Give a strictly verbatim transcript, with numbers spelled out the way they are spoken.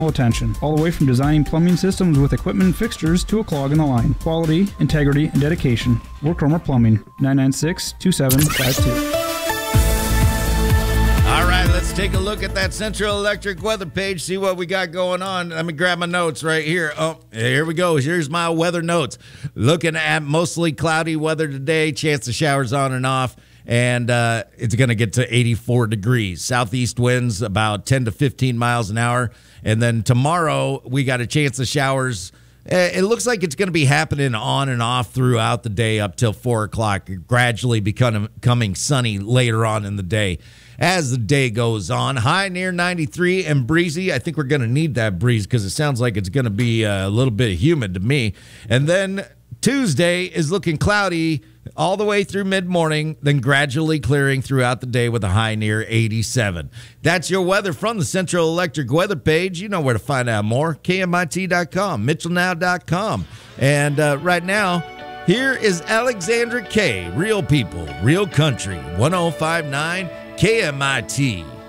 attention, all the way from designing plumbing systems with equipment and fixtures to a clog in the line. Quality, integrity, and dedication. Work Romer Plumbing, nine nine six, two seven five two. All right, let's take a look at that Central Electric weather page, see what we got going on. Let me grab my notes right here. Oh, here we go. Here's my weather notes. Looking at mostly cloudy weather today, chance of showers on and off, and uh, it's going to get to eighty-four degrees. Southeast winds about ten to fifteen miles an hour. And then tomorrow, we got a chance of showers. It looks like it's going to be happening on and off throughout the day up till four o'clock, gradually becoming, becoming sunny later on in the day. As the day goes on, high near ninety-three and breezy. I think we're going to need that breeze because it sounds like it's going to be a little bit humid to me. And then Tuesday is looking cloudy all the way through mid-morning, then gradually clearing throughout the day with a high near eighty-seven. That's your weather from the Central Electric weather page. You know where to find out more. K M I T dot com, Mitchell Now dot com. And uh, right now, here is Alexandra Kay, Real People, Real Country, one oh five point nine K M I T.